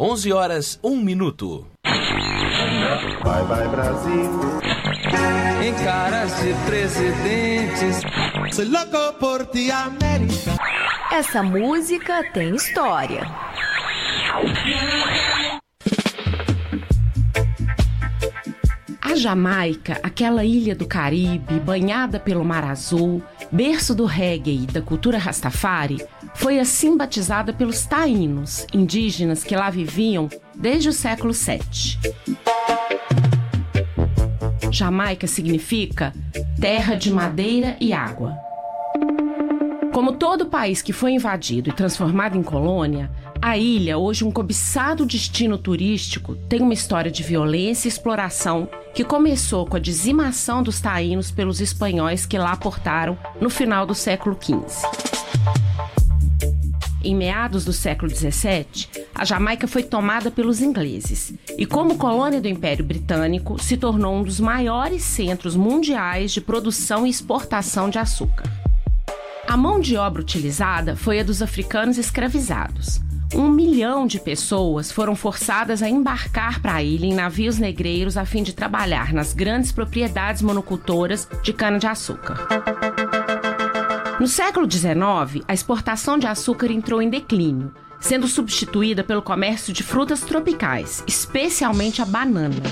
11 horas, 1 minuto. Vai, vai, Brasil. Em caras de presidentes. Soy loco por ti, América. Essa música tem história. A Jamaica, aquela ilha do Caribe, banhada pelo Mar Azul, berço do reggae e da cultura Rastafari, foi assim batizada pelos taínos, indígenas que lá viviam desde o século VII. Jamaica significa terra de madeira e água. Como todo país que foi invadido e transformado em colônia, a ilha, hoje um cobiçado destino turístico, tem uma história de violência e exploração que começou com a dizimação dos taínos pelos espanhóis que lá aportaram no final do século XV. Em meados do século XVII, a Jamaica foi tomada pelos ingleses e, como colônia do Império Britânico, se tornou um dos maiores centros mundiais de produção e exportação de açúcar. A mão de obra utilizada foi a dos africanos escravizados. 1 milhão de pessoas foram forçadas a embarcar para a ilha em navios negreiros a fim de trabalhar nas grandes propriedades monocultoras de cana-de-açúcar. No século XIX, a exportação de açúcar entrou em declínio, sendo substituída pelo comércio de frutas tropicais, especialmente a banana.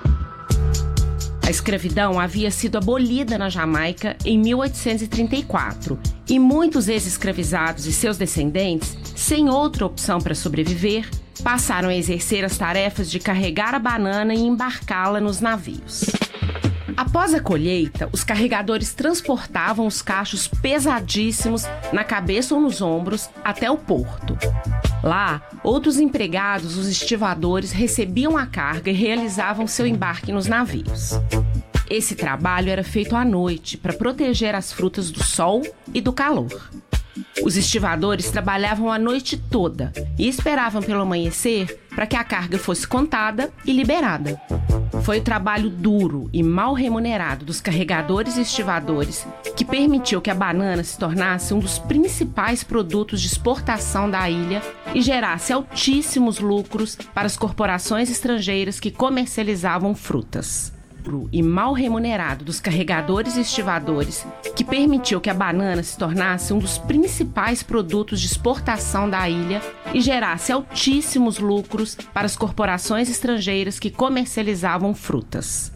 A escravidão havia sido abolida na Jamaica em 1834 e muitos ex-escravizados e seus descendentes, sem outra opção para sobreviver, passaram a exercer as tarefas de carregar a banana e embarcá-la nos navios. Após a colheita, os carregadores transportavam os cachos pesadíssimos na cabeça ou nos ombros até o porto. Lá, outros empregados, os estivadores, recebiam a carga e realizavam seu embarque nos navios. Esse trabalho era feito à noite para proteger as frutas do sol e do calor. Os estivadores trabalhavam a noite toda e esperavam pelo amanhecer para que a carga fosse contada e liberada. Foi o trabalho duro e mal remunerado dos carregadores e estivadores que permitiu que a banana se tornasse um dos principais produtos de exportação da ilha e gerasse altíssimos lucros para as corporações estrangeiras que comercializavam frutas. E mal remunerado dos carregadores e estivadores que permitiu que a banana se tornasse um dos principais produtos de exportação da ilha e gerasse altíssimos lucros para as corporações estrangeiras que comercializavam frutas.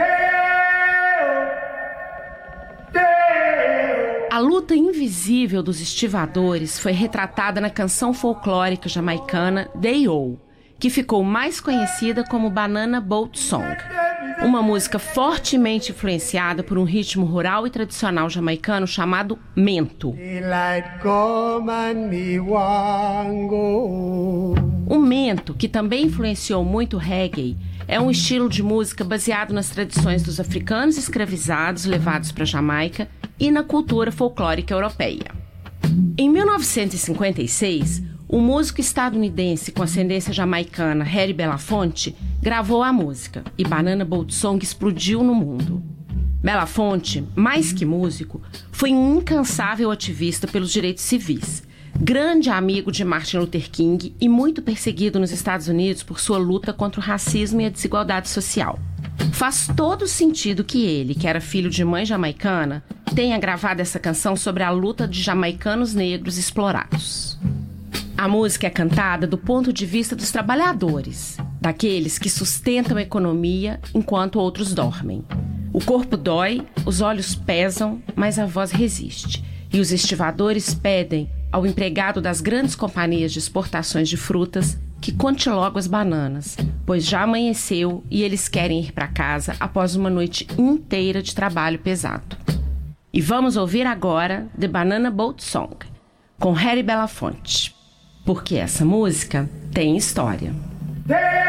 A luta invisível dos estivadores foi retratada na canção folclórica jamaicana Day-O, que ficou mais conhecida como Banana Boat Song. Uma música fortemente influenciada por um ritmo rural e tradicional jamaicano chamado mento. O mento, que também influenciou muito o reggae, é um estilo de música baseado nas tradições dos africanos escravizados levados para a Jamaica e na cultura folclórica europeia. Em 1956, o músico estadunidense com ascendência jamaicana Harry Belafonte gravou a música e Banana Boat Song explodiu no mundo. Belafonte, mais que músico, foi um incansável ativista pelos direitos civis, grande amigo de Martin Luther King e muito perseguido nos Estados Unidos por sua luta contra o racismo e a desigualdade social. Faz todo sentido que ele, que era filho de mãe jamaicana, tenha gravado essa canção sobre a luta de jamaicanos negros explorados. A música é cantada do ponto de vista dos trabalhadores, daqueles que sustentam a economia enquanto outros dormem. O corpo dói, os olhos pesam, mas a voz resiste. E os estivadores pedem ao empregado das grandes companhias de exportações de frutas que conte logo as bananas, pois já amanheceu e eles querem ir para casa após uma noite inteira de trabalho pesado. E vamos ouvir agora The Banana Boat Song, com Harry Belafonte, porque essa música tem história.